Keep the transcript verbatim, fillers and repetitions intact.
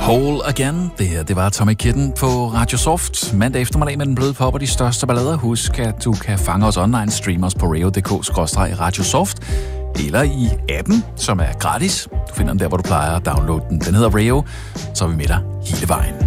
Whole Again. Det her, det var Tommy Kitten på Radio Soft. Mandag eftermiddag med den bløde pop og de største ballader. Husk, at du kan fange os online, streame os på radio punktum d k skråstreg radiosoft eller i appen, som er gratis. Du finder den der, hvor du plejer at downloade den. Den hedder Rayo, så er vi med dig hele vejen.